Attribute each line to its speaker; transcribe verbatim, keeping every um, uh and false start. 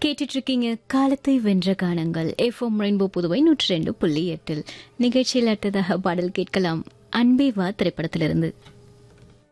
Speaker 1: கேட்டுட்டு இருக்கீங்க காலத்தை வென்ற கானங்கள் எஃப்எம் ரெயின்போ புதுவை நூற்றி ரெண்டு புள்ளி எட்டில் நிகழ்ச்சியில் அடுத்ததாக பாடல் கேட்கலாம். அன்பே வா திரைப்படத்திலிருந்து.